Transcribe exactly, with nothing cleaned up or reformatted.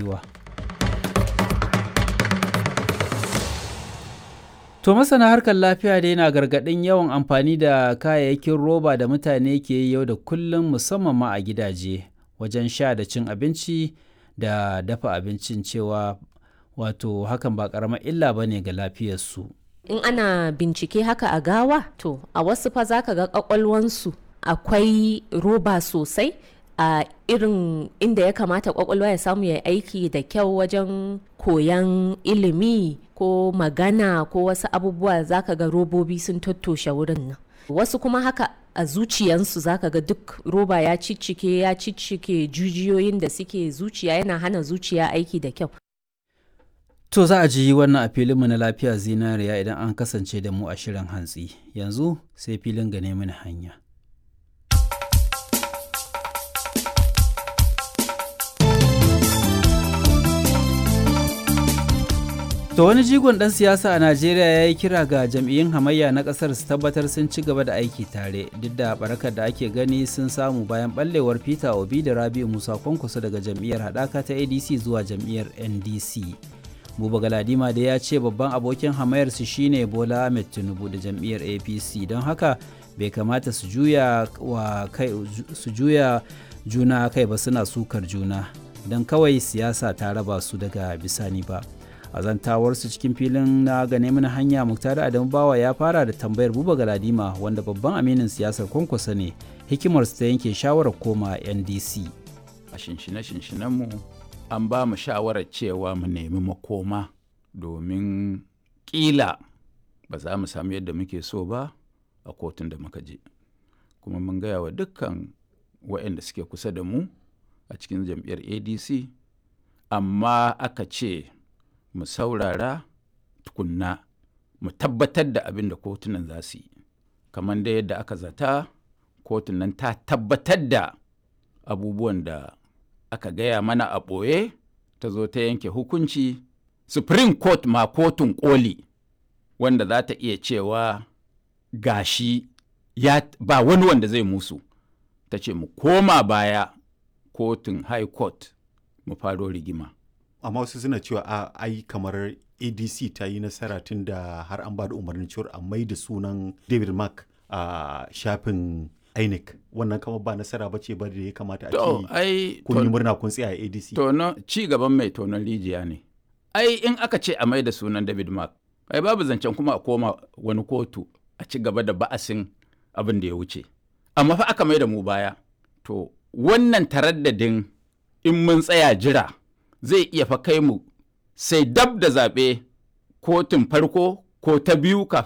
zuwa. To masana harkar lafiya dai na gargaɗin yawan amfani da kayayyakin roba da mutane ke yi yau da kullum musamman ma a gidaje wajen sha da cin abinci da dafa abincin cewa wato hakan ba ƙaramar illa ba ne ga lafiyarsu. In ana bincike haka a gawa to a wasu fa zaka ga ƙwaƙwalwansu akwai roba sosai a irin inda ya kamata ƙwaƙwalwa ya samu ya aiki da kyau wajen koyan ilimi ko magana ko wasu abubuwa zaka ga robobi sun tattoshe wurin nan. Wasu kuma haka a zuciyansu zaka ga duk roba ya ciccike ya ciccike jijiyoyin da suke zuciya, yana hana zuciya aiki da kyau. To za a ji wannan a filinmu na lafiya zinariya idan an kasance da mu a shirin hantsi. Yanzu sai filin gane mini hanya. To wani jigon ɗan siyasa a Najeriya ya yi kira ga jam'iyyun hamayya na ƙasar su tabbatar sun ci gaba da aiki tare duk da barakar da ake gani sun samu bayan ɓallewar Peter Obi da Rabi'u Musa Kwankwaso daga jam'iyyar haɗaka ta A D C zuwa jam'iyyar N D C. Buba Galadima da ya ce babban abokin hamayarsu shine Bola Ahmed Tinubu da jam'iyyar A P C, don haka bai kamata su juya wa kai su juya juna kai ba suna sukar juna don kawai siyasa ta raba su daga bisani ba. A zantawarsu cikin filin na gane mana hanya, Muktar Adamu Bawa ya fara da tambayar Buba Galadima wanda babban aminin siyasar Kwankwaso ne hikimarsu ta yanke shawarar koma N D C. A shinshine mu an ba mu shawarar cewa mu nemi makoma domin ƙila ba za mu samu yadda muke so ba a kotun da muka je, kuma mun gaya wa dukkan waɗanda suke kusa da mu a cikin jam'iyyar A D C, amma aka ce mu saurara tukunna mu tabbatar da abin da kotunan za su yi. Kamar da yadda aka zata, kotun nan ta tabbatar da abubuwan da aka gaya mana a ɓoye, ta zo ta yanke hukunci. Supreme Court ma kotun koli wanda za ta iya cewa gashi ya ba wani wanda zai musu, ta ce mu koma baya kotun High Court mu faro rigima. Amma wasu suna cewa a ai kamar A D C ta yi nasara tun da har an ba da umarnin cewar a mai da sunan David Mark a shafin I N E C. Wannan kama ba nasara ba ce ba da ya kamata a ce kun yi murna kun tsaya a A D C. Tono ci gaban mai tonon rijiya ne. Ai in aka ce a mai da sunan David Mark, ai babu zancen kuma a koma wani kotu a ci gaba da ba'asin abin da ya wuce. Amma fa aka mai da mu baya. To wannan taraddadin in mun tsaya jira zai iya fa kai mu sai dab da zaɓe kotun farko ko ta biyu kafin